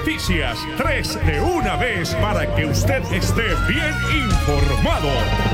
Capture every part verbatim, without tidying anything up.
noticias, tres de una vez para que usted esté bien informado.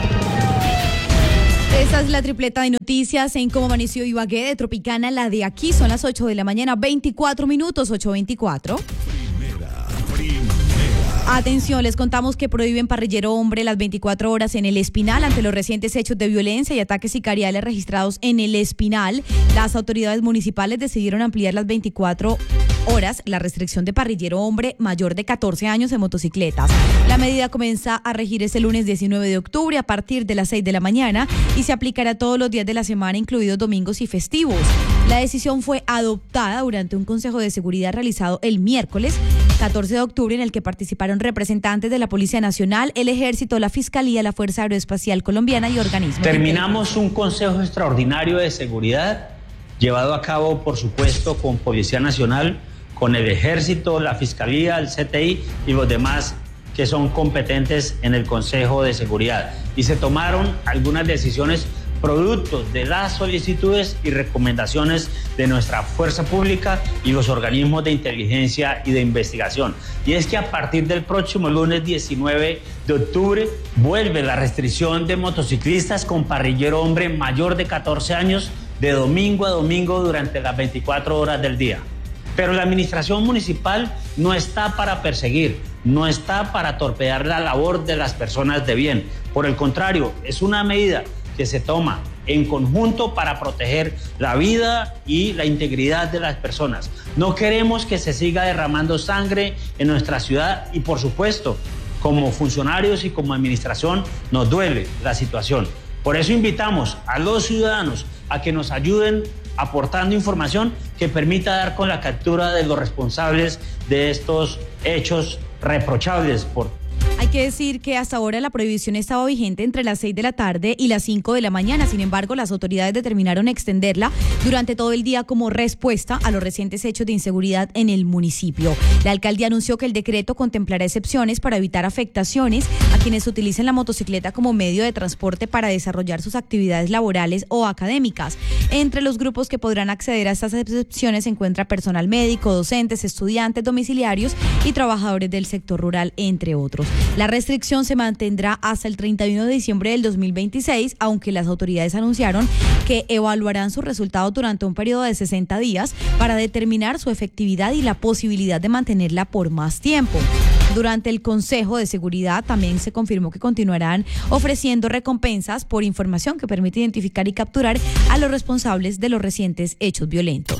Esta es la tripleta de noticias en Cómo Amaneció Ibagué de Tropicana, la de aquí. Son las ocho de la mañana, veinticuatro minutos, ocho veinticuatro. Primera, primera. Atención, les contamos que prohíben parrillero hombre las veinticuatro horas en El Espinal ante los recientes hechos de violencia y ataques sicariales registrados en El Espinal. Las autoridades municipales decidieron ampliar las veinticuatro horas la restricción de parrillero hombre mayor de catorce años en motocicletas. La medida comienza a regir este lunes diecinueve de octubre a partir de las seis de la mañana y se aplicará todos los días de la semana, incluidos domingos y festivos. La decisión fue adoptada durante un consejo de seguridad realizado el miércoles catorce de octubre en el que participaron representantes de la Policía Nacional, el Ejército, la Fiscalía, la Fuerza Aeroespacial Colombiana y organismos. Terminamos un consejo extraordinario de seguridad llevado a cabo, por supuesto, con Policía Nacional, con el Ejército, la Fiscalía, el C T I y los demás que son competentes en el Consejo de Seguridad. Y se tomaron algunas decisiones producto de las solicitudes y recomendaciones de nuestra fuerza pública y los organismos de inteligencia y de investigación. Y es que a partir del próximo lunes diecinueve de octubre vuelve la restricción de motociclistas con parrillero hombre mayor de catorce años de domingo a domingo durante las veinticuatro horas del día. Pero la administración municipal no está para perseguir, no está para torpedear la labor de las personas de bien. Por el contrario, es una medida que se toma en conjunto para proteger la vida y la integridad de las personas. No queremos que se siga derramando sangre en nuestra ciudad y, por supuesto, como funcionarios y como administración, nos duele la situación. Por eso invitamos a los ciudadanos a que nos ayuden aportando información que permita dar con la captura de los responsables de estos hechos reprochables por... Hay que decir que hasta ahora la prohibición estaba vigente entre las seis de la tarde y las cinco de la mañana. Sin embargo, las autoridades determinaron extenderla durante todo el día como respuesta a los recientes hechos de inseguridad en el municipio. La alcaldía anunció que el decreto contemplará excepciones para evitar afectaciones a quienes utilicen la motocicleta como medio de transporte para desarrollar sus actividades laborales o académicas. Entre los grupos que podrán acceder a estas excepciones se encuentra personal médico, docentes, estudiantes, domiciliarios y trabajadores del sector rural, entre otros. La restricción se mantendrá hasta el treinta y uno de diciembre del dos mil veintiséis, aunque las autoridades anunciaron que evaluarán sus resultados durante un periodo de sesenta días para determinar su efectividad y la posibilidad de mantenerla por más tiempo. Durante el Consejo de Seguridad también se confirmó que continuarán ofreciendo recompensas por información que permite identificar y capturar a los responsables de los recientes hechos violentos.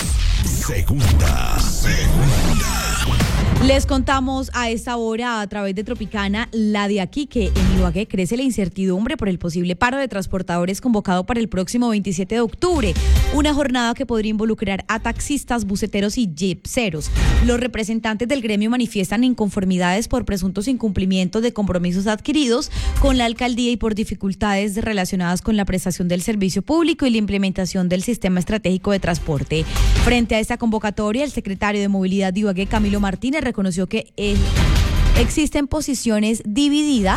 Segunda, segunda. Les contamos a esta hora a través de Tropicana, la de aquí, que en Ibagué crece la incertidumbre por el posible paro de transportadores convocado para el próximo veintisiete de octubre, una jornada que podría involucrar a taxistas, buceteros y jeepseros. Los representantes del gremio manifiestan inconformidades por presuntos incumplimientos de compromisos adquiridos con la alcaldía y por dificultades relacionadas con la prestación del servicio público y la implementación del sistema estratégico de transporte. Frente a esta convocatoria, el secretario de Movilidad de Ibagué, Camilo Martínez, reconoció que eh, existen posiciones divididas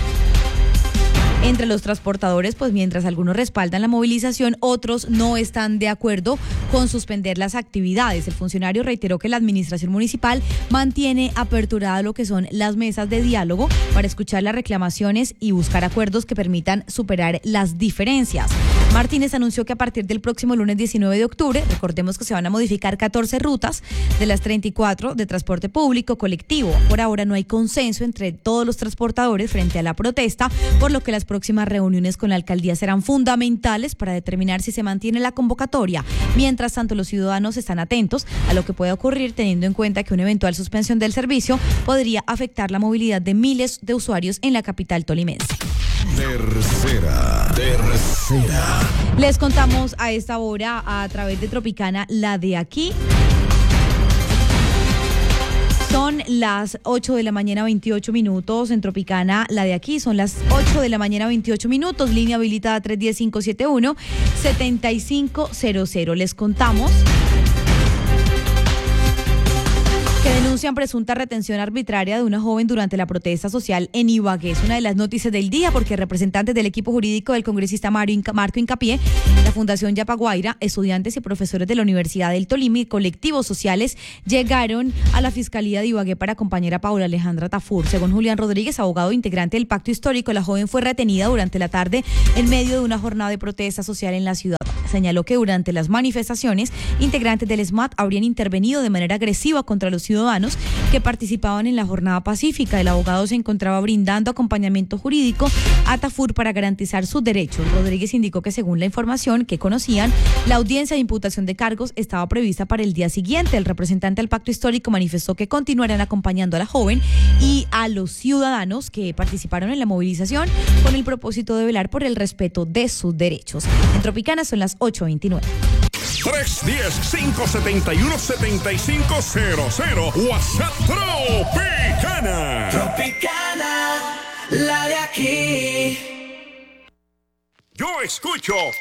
entre los transportadores, pues mientras algunos respaldan la movilización, otros no están de acuerdo con suspender las actividades. El funcionario reiteró que la administración municipal mantiene aperturada lo que son las mesas de diálogo para escuchar las reclamaciones y buscar acuerdos que permitan superar las diferencias. Martínez anunció que a partir del próximo lunes diecinueve de octubre, recordemos que se van a modificar catorce rutas de las treinta y cuatro de transporte público colectivo. Por ahora no hay consenso entre todos los transportadores frente a la protesta, por lo que las próximas reuniones con la alcaldía serán fundamentales para determinar si se mantiene la convocatoria. Mientras tanto, los ciudadanos están atentos a lo que puede ocurrir, teniendo en cuenta que una eventual suspensión del servicio podría afectar la movilidad de miles de usuarios en la capital tolimense. Tercera, tercera. Les contamos a esta hora a través de Tropicana, la de aquí. Son las ocho de la mañana, veintiocho minutos. En Tropicana, la de aquí, son las ocho de la mañana, veintiocho minutos. Línea habilitada tres uno cero, cinco siete uno, siete cinco cero cero. Les contamos que denuncian presunta retención arbitraria de una joven durante la protesta social en Ibagué. Es una de las noticias del día porque representantes del equipo jurídico del congresista Mario Inca, Marco Incapié, la Fundación Yapaguaira, estudiantes y profesores de la Universidad del Tolima y colectivos sociales llegaron a la Fiscalía de Ibagué para acompañar a Paula Alejandra Tafur. Según Julián Rodríguez, abogado integrante del Pacto Histórico, la joven fue retenida durante la tarde en medio de una jornada de protesta social en la ciudad. Señaló que durante las manifestaciones, integrantes del S M A T habrían intervenido de manera agresiva contra los ciudadanos que participaban en la jornada pacífica. El abogado se encontraba brindando acompañamiento jurídico a Tafur para garantizar sus derechos. Rodríguez indicó que según la información que conocían, la audiencia de imputación de cargos estaba prevista para el día siguiente. El representante del Pacto Histórico manifestó que continuarán acompañando a la joven y a los ciudadanos que participaron en la movilización con el propósito de velar por el respeto de sus derechos. En Tropicana son las ocho veintinueve. tres uno cero, cinco siete uno, siete cinco cero cero. WhatsApp Tropicana. Tropicana, la de aquí. Yo escucho